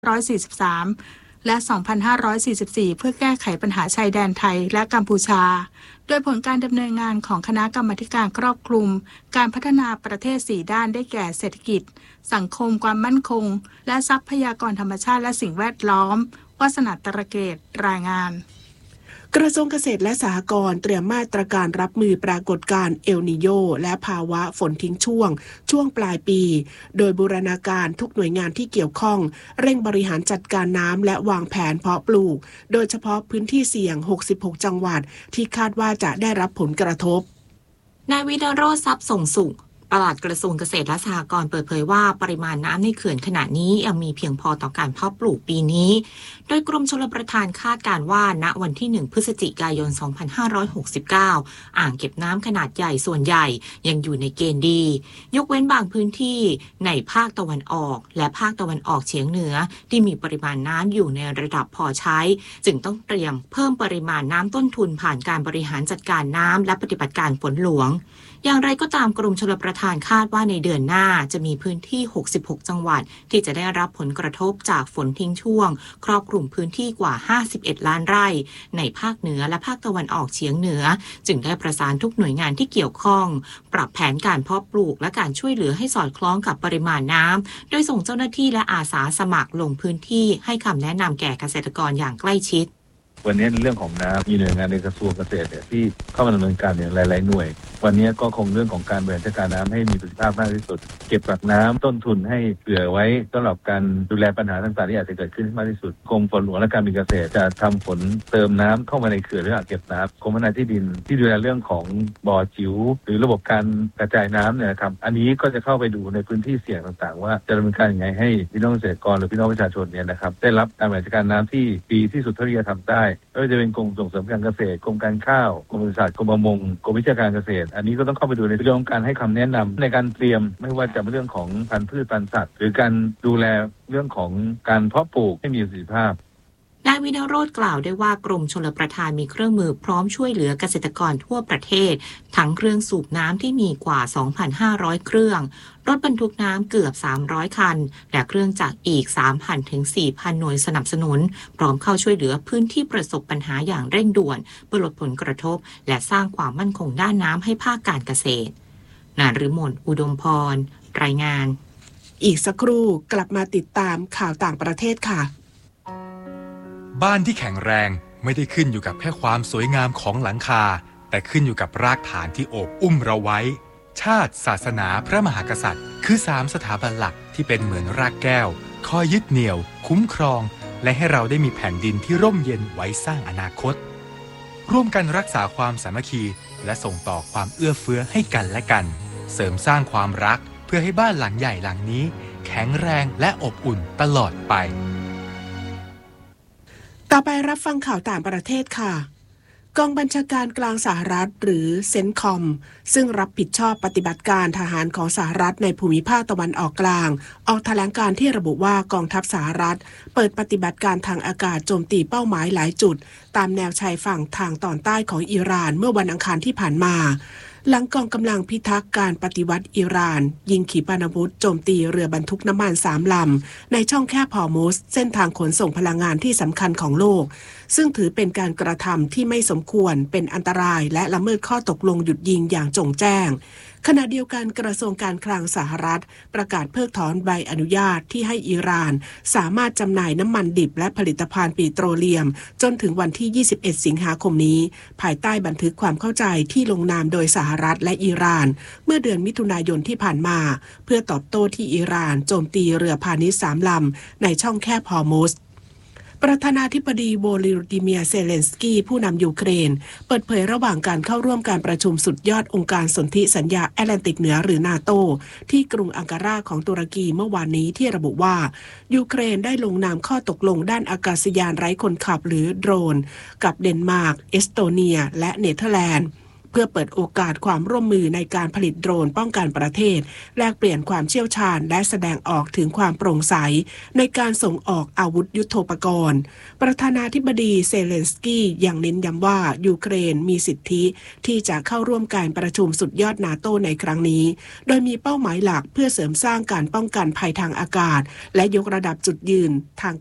2543 และ 2544 เพื่อแก้ไขปัญหาชายแดนไทยและกัมพูชาโดยผลการดำเนินงานของคณะกรรมาการครอบคลุมการพัฒนาประเทศ4ด้านได้แก่เศรษฐกิจสังคมความมั่นคงและทรัพยากรธรรมชาติและสิ่งแวดล้อมวสนาตรเกตรายงานกระทรวงเกษตรและสหกรณ์เตรียมมาตรการรับมือปรากฏการณ์เอลนีโญและภาวะฝนทิ้งช่วงปลายปีโดยบูรณาการทุกหน่วยงานที่เกี่ยวข้องเร่งบริหารจัดการน้ำและวางแผนเพาะปลูกโดยเฉพาะพื้นที่เสี่ยง66จังหวัดที่คาดว่าจะได้รับผลกระทบนายวินโรจน์ทรัพย์ส่งสุขปลัดกระทรวงเกษตรและสหกรณ์เปิดเผยว่าปริมาณน้ำในเขื่อนขณะนี้ยังมีเพียงพอต่อการเพาะปลูกปีนี้โดยกรมชลประทานคาดการณ์ว่าณวันที่1พฤศจิกายน2569อ่างเก็บน้ำขนาดใหญ่ส่วนใหญ่ยังอยู่ในเกณฑ์ดียกเว้นบางพื้นที่ในภาคตะวันออกและภาคตะวันออกเฉียงเหนือที่มีปริมาณน้ำอยู่ในระดับพอใช้จึงต้องเตรียมเพิ่มปริมาณน้ำต้นทุนผ่านการบริหารจัดการน้ำและปฏิบัติการฝนหลวงอย่างไรก็ตามกรมชลประทานคาดว่าในเดือนหน้าจะมีพื้นที่66จังหวัดที่จะได้รับผลกระทบจากฝนทิ้งช่วงครอบคลุมพื้นที่กว่า51ล้านไร่ในภาคเหนือและภาคตะวันออกเฉียงเหนือจึงได้ประสานทุกหน่วยงานที่เกี่ยวข้องปรับแผนการเพาะปลูกและการช่วยเหลือให้สอดคล้องกับปริมาณน้ำโดยส่งเจ้าหน้าที่และอาสาสมัครลงพื้นที่ให้คำแนะนำแก่เกษตรกรอย่างใกล้ชิดวันนี้ในเรื่องของน้ำมีหน่วยงานในกระทรวงเกษตรที่เข้ามาดำเนินการอย่างหลายๆหน่วยวันนี้ก็คงเรื่องของการบริหารจัดการน้ำให้มีประสิทธิภาพมากที่สุดเก็บกักน้ำต้นทุนให้เผื่อไว้สำหรับการดูแลปัญหาต่างๆที่อาจจะเกิดขึ้นมากที่สุดกรมฝนหลวงและการบินเกษตรจะทำฝนเติมน้ำเข้ามาในเขื่อนหรืออ่างเก็บน้ำกรมพัฒนาที่ดินที่ดูแลเรื่องของบ่อจิ๋วหรือระบบการกระจายน้ำเนี่ยครับอันนี้ก็จะเข้าไปดูในพื้นที่เสี่ยงต่างๆว่าจะดำเนินการยังไงให้พี่น้องเกษตรกรหรือพี่น้องประชาชนเนี่ยนะครับได้รับการบริหารจัดการน้ำที่ดีที่สุดเท่าที่จะทำได้ไม่ว่าจะเป็นกรมส่งเสริมการเกษตรกรมการข้าวกรมปศุสัตว์กรมประมงกรมวิชาการเกษตรอันนี้ก็ต้องเข้าไปดูในเรื่องของการให้คำแนะนำในการเตรียมไม่ว่าจะเป็นเรื่องของพันธุ์พืชพันธุ์สัตว์หรือการดูแลเรื่องของการเพาะปลูกให้มีประสิทธิภาพนายวินโรจน์กล่าวด้วยว่ากรมชลประทานมีเครื่องมือพร้อมช่วยเหลือเกษตรกรทั่วประเทศทั้งเครื่องสูบน้ำที่มีกว่า 2,500 เครื่องรถบรรทุกน้ำเกือบ300คันและเครื่องจักรอีก 3,000 ถึง 4,000 หน่วยสนับสนุนพร้อมเข้าช่วยเหลือพื้นที่ประสบปัญหาอย่างเร่งด่วนเพื่อลดผลกระทบและสร้างความมั่นคงด้านน้ำให้ภาคการเกษตรนฤมลอุดมพรรายงานอีกสักครู่กลับมาติดตามข่าวต่างประเทศค่ะบ้านที่แข็งแรงไม่ได้ขึ้นอยู่กับแค่ความสวยงามของหลังคาแต่ขึ้นอยู่กับรากฐานที่โอบอุ้มเราไว้ชาติศาสนาพระมหากษัตริย์คือ3สถาบันหลักที่เป็นเหมือนรากแก้วคอยยึดเหนี่ยวคุ้มครองและให้เราได้มีแผ่นดินที่ร่มเย็นไว้สร้างอนาคตร่วมกันรักษาความสามัคคีและส่งต่อความเอื้อเฟื้อให้กันและกันเสริมสร้างความรักเพื่อให้บ้านหลังใหญ่หลังนี้แข็งแรงและอบอุ่นตลอดไปต่อไปรับฟังข่าวต่างประเทศค่ะกองบัญชาการกลางสหรัฐหรือเซนคอมซึ่งรับผิดชอบปฏิบัติการทหารของสหรัฐในภูมิภาคตะวันออกกลางออกแถลงการที่ระบุว่ากองทัพสหรัฐเปิดปฏิบัติการทางอากาศโจมตีเป้าหมายหลายจุดตามแนวชายฝั่งทางตอนใต้ของอิหร่านเมื่อวันอังคารที่ผ่านมาหลังกองกำลังพิทักษ์การปฏิวัติอิหร่านยิงขีปนาวุธโจมตีเรือบรรทุกน้ำมัน3ลำในช่องแคบฮอร์มุซเส้นทางขนส่งพลังงานที่สำคัญของโลกซึ่งถือเป็นการกระทำที่ไม่สมควรเป็นอันตรายและละเมิดข้อตกลงหยุดยิงอย่างจงแจ้งขณะเดียวกันกระทรวงการคลังสหรัฐประกาศเพิกถอนใบอนุญาตที่ให้อิหร่านสามารถจำหน่ายน้ำมันดิบและผลิตภัณฑ์ปิโตรเลียมจนถึงวันที่21สิงหาคมนี้ภายใต้บันทึกความเข้าใจที่ลงนามโดยสหรัฐและอิหร่านเมื่อเดือนมิถุนายนที่ผ่านมาเพื่อตอบโต้ที่อิหร่านโจมตีเรือพาณิชย์3ลำในช่องแคบฮอร์มุซประธานาธิบดีโวโลดิเมียร์เซเลนสกี้ผู้นำยูเครนเปิดเผยระหว่างการเข้าร่วมการประชุมสุดยอดองค์การสนธิสัญญาแอตแลนติกเหนือหรือนาโตที่กรุงอังการาของตุรกีเมื่อวานนี้ที่ระบุว่ายูเครนได้ลงนามข้อตกลงด้านอากาศยานไร้คนขับหรือโดรนกับเดนมาร์กเอสโตเนียและเนเธอร์แลนด์เพื่อเปิดโอกาสความร่วมมือในการผลิตโดรนป้องกันประเทศแลกเปลี่ยนความเชี่ยวชาญและแสดงออกถึงความโปร่งใสในการส่งออกอาวุธยุทโธปกรณ์ประธานาธิบดีเซเลนสกี้ยังเน้นย้ำว่ายูเครนมีสิทธิที่จะเข้าร่วมการประชุมสุดยอดนาโตในครั้งนี้โดยมีเป้าหมายหลักเพื่อเสริมสร้างการป้องกันภัยทางอากาศและยกระดับจุดยืนทาง